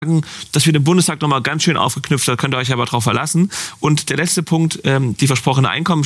dass wir den Bundestag nochmal ganz schön aufgeknüpft haben, könnt ihr euch aber drauf verlassen. Und der letzte Punkt, die versprochene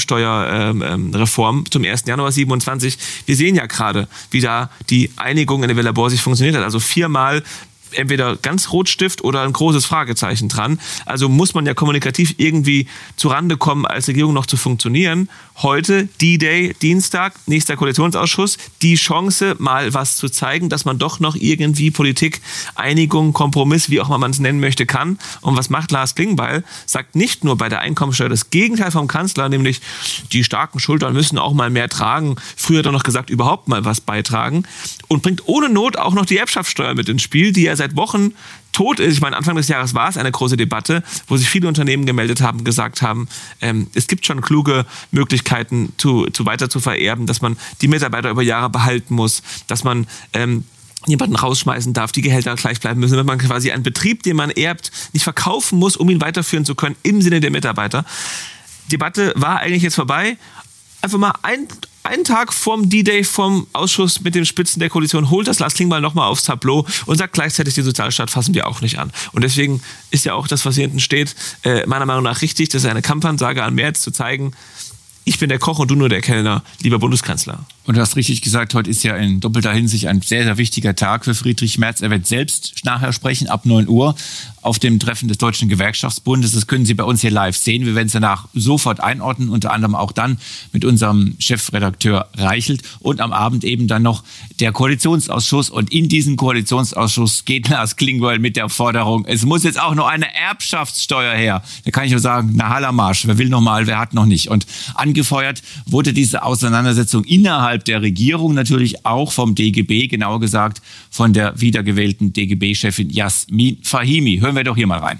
Einkommensteuerreform zum 1. Januar 27. Wir sehen ja gerade, wie da die Einigung in der Villa Borsig funktioniert hat. Also 4-mal entweder ganz Rotstift oder ein großes Fragezeichen dran. Also muss man ja kommunikativ irgendwie zurande kommen, als Regierung noch zu funktionieren. Heute, D-Day, Dienstag, nächster Koalitionsausschuss, die Chance, mal was zu zeigen, dass man doch noch irgendwie Politik, Einigung, Kompromiss, wie auch immer man es nennen möchte, kann. Und was macht Lars Klingbeil? Sagt nicht nur bei der Einkommensteuer das Gegenteil vom Kanzler, nämlich die starken Schultern müssen auch mal mehr tragen. Früher hat er noch gesagt, überhaupt mal was beitragen. Und bringt ohne Not auch noch die Erbschaftssteuer mit ins Spiel, die ja seit Wochen tot ist. Ich meine, Anfang des Jahres war es eine große Debatte, wo sich viele Unternehmen gemeldet haben, gesagt haben, es gibt schon kluge Möglichkeiten, weiter zu vererben, dass man die Mitarbeiter über Jahre behalten muss, dass man jemanden rausschmeißen darf, die Gehälter gleich bleiben müssen, wenn man quasi einen Betrieb, den man erbt, nicht verkaufen muss, um ihn weiterführen zu können im Sinne der Mitarbeiter. Die Debatte war eigentlich jetzt vorbei. Einfach mal einen Tag vorm D-Day, vom Ausschuss mit den Spitzen der Koalition, holt das Lars Klingbeil nochmal aufs Tableau und sagt gleichzeitig, den Sozialstaat fassen wir auch nicht an. Und deswegen ist ja auch das, was hier hinten steht, meiner Meinung nach richtig. Das ist eine Kampfansage an Merz, zu zeigen, ich bin der Koch und du nur der Kellner, lieber Bundeskanzler. Und du hast richtig gesagt, heute ist ja in doppelter Hinsicht ein sehr, sehr wichtiger Tag für Friedrich Merz. Er wird selbst nachher sprechen, ab 9 Uhr, auf dem Treffen des Deutschen Gewerkschaftsbundes. Das können Sie bei uns hier live sehen. Wir werden es danach sofort einordnen, unter anderem auch dann mit unserem Chefredakteur Reichelt. Und am Abend eben dann noch der Koalitionsausschuss. Und in diesen Koalitionsausschuss geht Lars Klingbeil mit der Forderung, es muss jetzt auch noch eine Erbschaftssteuer her. Da kann ich nur sagen, na Hallermarsch, wer will noch mal, wer hat noch nicht. Und angefeuert wurde diese Auseinandersetzung innerhalb der Regierung natürlich auch vom DGB, genauer gesagt von der wiedergewählten DGB-Chefin Jasmin Fahimi. Hören wir doch hier mal rein.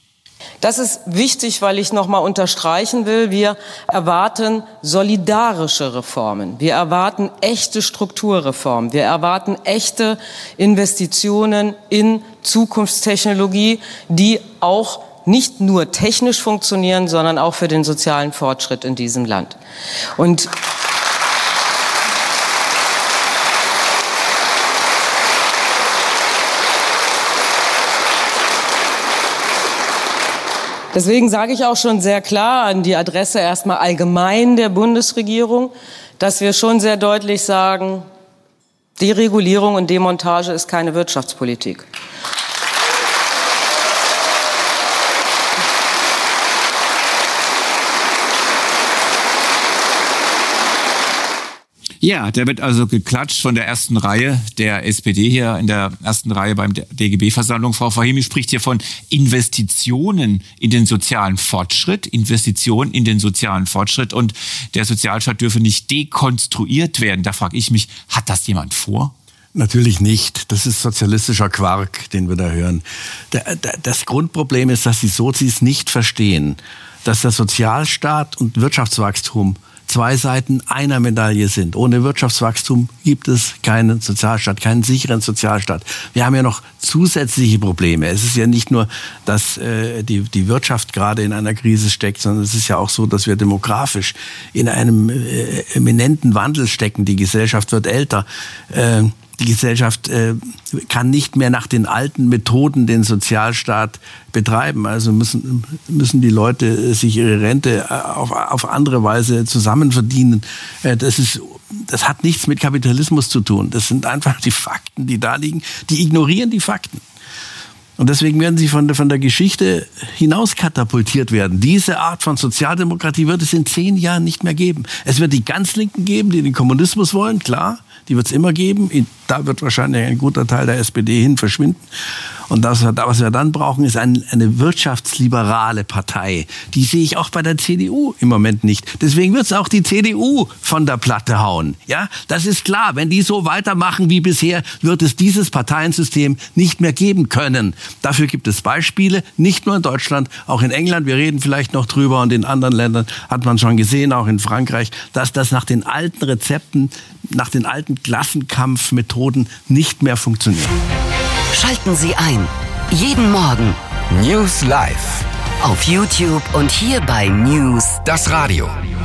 Das ist wichtig, weil ich noch mal unterstreichen will, wir erwarten solidarische Reformen. Wir erwarten echte Strukturreformen. Wir erwarten echte Investitionen in Zukunftstechnologie, die auch nicht nur technisch funktionieren, sondern auch für den sozialen Fortschritt in diesem Land. Und deswegen sage ich auch schon sehr klar an die Adresse erstmal allgemein der Bundesregierung, dass wir schon sehr deutlich sagen, Deregulierung und Demontage ist keine Wirtschaftspolitik. Ja, der wird also geklatscht von der ersten Reihe der SPD hier in der ersten Reihe beim DGB-Versammlung. Frau Fahimi spricht hier von Investitionen in den sozialen Fortschritt, Investitionen in den sozialen Fortschritt, und der Sozialstaat dürfe nicht dekonstruiert werden. Da frage ich mich, hat das jemand vor? Natürlich nicht. Das ist sozialistischer Quark, den wir da hören. Das Grundproblem ist, dass die Sozis nicht verstehen, dass der Sozialstaat und Wirtschaftswachstum zwei Seiten einer Medaille sind. Ohne Wirtschaftswachstum gibt es keinen Sozialstaat, keinen sicheren Sozialstaat. Wir haben ja noch zusätzliche Probleme. Es ist ja nicht nur, dass die Wirtschaft gerade in einer Krise steckt, sondern es ist ja auch so, dass wir demografisch in einem eminenten Wandel stecken. Die Gesellschaft wird älter. Die Gesellschaft kann nicht mehr nach den alten Methoden den Sozialstaat betreiben. Also müssen die Leute sich ihre Rente auf andere Weise zusammen verdienen. Das hat nichts mit Kapitalismus zu tun. Das sind einfach die Fakten, die da liegen. Die ignorieren die Fakten. Und deswegen werden sie von der Geschichte hinaus katapultiert werden. Diese Art von Sozialdemokratie wird es in 10 Jahren nicht mehr geben. Es wird die ganz Linken geben, die den Kommunismus wollen, klar. Die wird es immer geben. Da wird wahrscheinlich ein guter Teil der SPD hin verschwinden. Und das, was wir dann brauchen, ist eine wirtschaftsliberale Partei. Die sehe ich auch bei der CDU im Moment nicht. Deswegen wird es auch die CDU von der Platte hauen. Ja, das ist klar. Wenn die so weitermachen wie bisher, wird es dieses Parteiensystem nicht mehr geben können. Dafür gibt es Beispiele, nicht nur in Deutschland, auch in England. Wir reden vielleicht noch drüber, und in anderen Ländern hat man schon gesehen, auch in Frankreich, dass das nach den alten Rezepten, nach den alten Klassenkampfmethoden nicht mehr funktioniert. Schalten Sie ein. Jeden Morgen. News Live. Auf YouTube und hier bei News. Das Radio.